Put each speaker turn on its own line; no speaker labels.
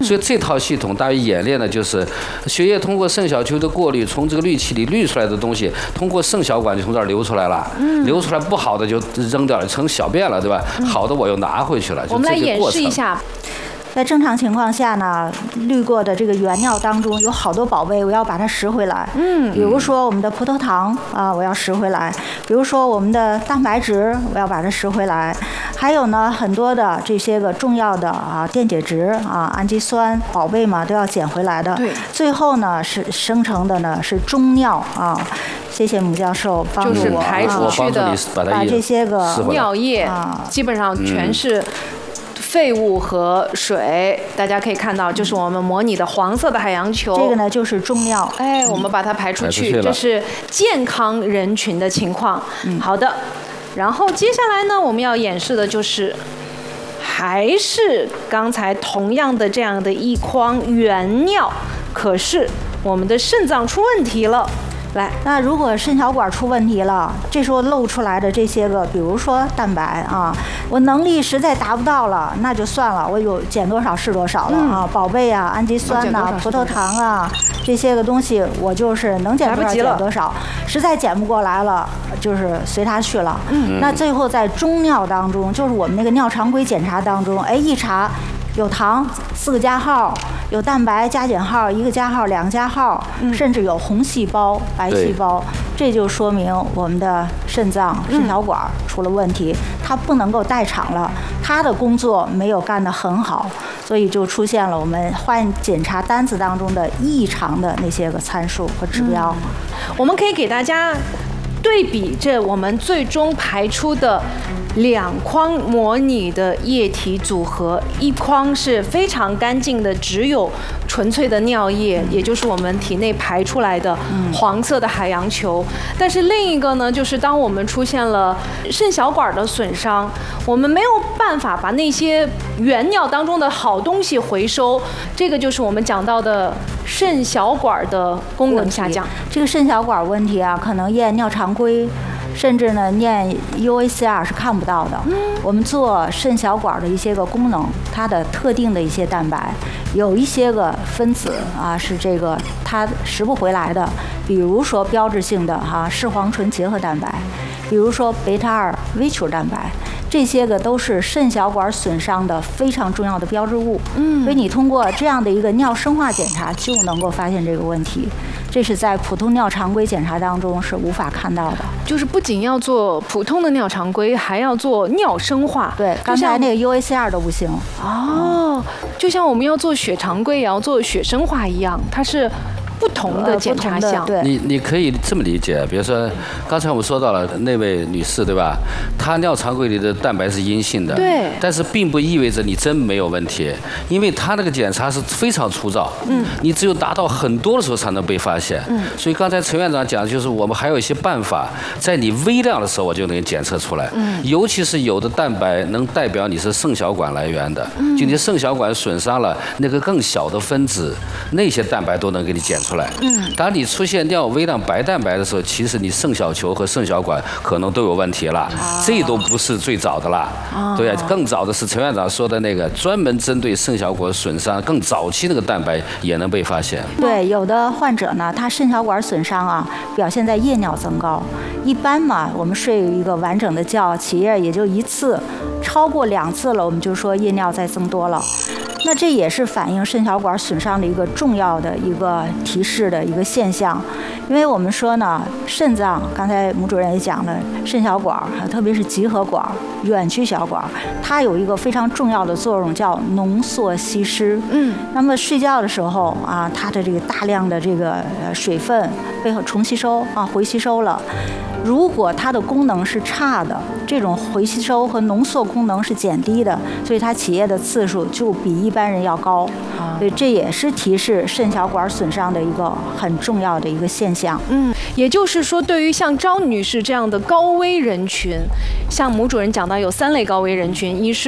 所以这套系统大约演练的就是血液通过肾小球的过滤，从这个滤器里滤出来的东西，通过肾小管就从这儿流出来了，流出来不好的就扔掉了，成小便了，对吧？好的我又拿回去了。
我们来演示一下。
在正常情况下呢，滤过的这个原料当中有好多宝贝，我要把它拾回来。比如说我们的葡萄糖啊，我要拾回来；比如说我们的蛋白质，我要把它拾回来。还有呢，很多的这些个重要的电解质啊、氨基酸宝贝嘛，都要捡回来的。
对。最
后呢是生成的呢是中尿啊。谢谢母教授帮助我，
就是排出去的
把这些个
尿液基本上全是废物和水，大家可以看到，就是我们模拟的黄色的海洋球。
这个呢就是中尿，
我们把它排出去，这是健康人群的情况。好的，然后接下来呢，我们要演示的就是还是刚才同样的这样的一筐原尿，可是我们的肾脏出问题了。来，
那如果肾小管出问题了，这时候漏出来的这些个，比如说蛋白啊，我能力实在达不到了，那就算了，我有减多少是多少了啊，宝贝啊、氨基酸呐、葡萄糖啊这些个东西，我就是能减多少减多少，实在减不过来了，就是随它去了。那最后在中尿当中，就是我们那个尿常规检查当中，一查有糖4个加号。有蛋白加减号1个加号2个加号，甚至有红细胞、白细胞，这就说明我们的肾脏、肾小管出了问题，它不能够代偿了，它的工作没有干得很好，所以就出现了我们患检查单子当中的异常的那些个参数和指标。
我们可以给大家对比这我们最终排出的2筐模拟的液体组合，一筐是非常干净的，只有纯粹的尿液，也就是我们体内排出来的黄色的海洋球。但是另一个呢，就是当我们出现了肾小管的损伤，我们没有办法把那些原尿当中的好东西回收，这个就是我们讲到的肾小管的功能下降。
这个肾小管问题啊，可能验尿常规，甚至呢念 UACR 是看不到的。我们做肾小管的一些个功能，它的特定的一些蛋白，有一些个分子啊是这个它拾不回来的，比如说标志性的视黄醇结合蛋白，比如说贝塔2微球蛋白。这些个都是肾小管损伤的非常重要的标志物，所以你通过这样的一个尿生化检查就能够发现这个问题，这是在普通尿常规检查当中是无法看到的。
就是不仅要做普通的尿常规，还要做尿生化。
对，刚才那个 UACR 都不行。
就像我们要做血常规也要做血生化一样，它是不同的检查项。
你可以这么理解，比如说刚才我们说到了那位女士，对吧？她尿常规里的蛋白是阴性的，
对，
但是并不意味着你真没有问题，因为她那个检查是非常粗糙，你只有达到很多的时候才能被发现，所以刚才陈院长讲的就是我们还有一些办法，在你微量的时候我就能检测出来，尤其是有的蛋白能代表你是肾小管来源的，就你肾小管损伤了，那个更小的分子，那些蛋白都能给你检出来。当你出现尿微量白蛋白的时候，其实你肾小球和肾小管可能都有问题了，这都不是最早的啦。对，更早的是陈院长说的那个专门针对肾小管损伤更早期那个蛋白也能被发现。
对，有的患者呢，他肾小管损伤啊，表现在夜尿增高。一般嘛，我们睡一个完整的觉，起夜也就1次，超过2次了，我们就说夜尿再增多了。那这也是反映肾小管损伤的一个重要的一个提示的一个现象，因为我们说呢，肾脏刚才母主任也讲了，肾小管特别是集合管、远曲小管，它有一个非常重要的作用，叫浓缩稀释。那么睡觉的时候啊，它的这个大量的这个水分被重吸收啊，回吸收了。如果它的功能是差的，这种回吸收和浓缩功能是减低的，所以它起夜的次数就比一般人要高。所以这也是提示肾小管损伤的一个很重要的一个现象。
也就是说，对于像张女士这样的高危人群，像母主任讲到有3类高危人群，一是